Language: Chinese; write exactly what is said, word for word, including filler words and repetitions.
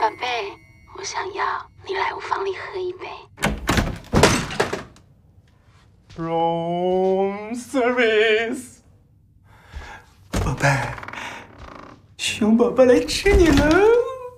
宝贝，我想要你来我房里喝一杯。 Room service， 宝贝，熊宝宝来吃你了。